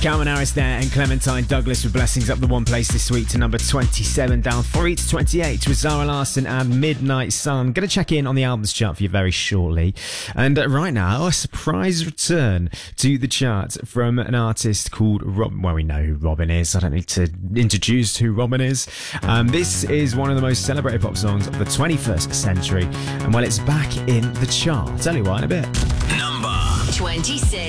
Calvin Harris there and Clementine Douglas with Blessings up the one place this week to number 27, down 3 to 28 with Zara Larsson and Midnight Sun. Going to check in on the albums chart for you very shortly. And right now, a surprise return to the chart from an artist called Robin. Well, we know who Robin is. I don't need to introduce who Robin is. This is one of the most celebrated pop songs of the 21st century. And well, it's back in the chart. I'll tell you why in a bit. Number 26.